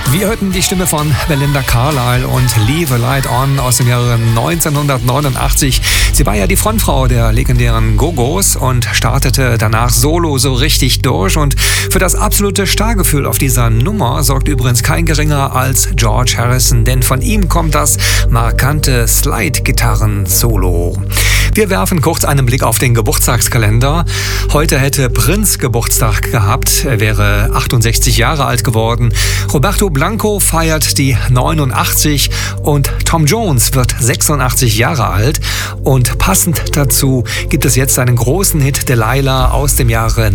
Wir hörten die Stimme von Belinda Carlisle und Leave a Light On aus dem Jahre 1989. Sie war ja die Frontfrau der legendären Go-Go's und startete danach solo so richtig durch. Und für das absolute Starrgefühl auf dieser Nummer sorgt übrigens kein geringer als George Harrison, denn von ihm kommt das markante Slide-Gitarren-Solo. Wir werfen kurz einen Blick auf den Geburtstagskalender. Heute hätte Prince Geburtstag gehabt. Er wäre 68 Jahre alt geworden. Roberto Blanco feiert die 89 und Tom Jones wird 86 Jahre alt. Und passend dazu gibt es jetzt einen großen Hit, Delilah aus dem Jahre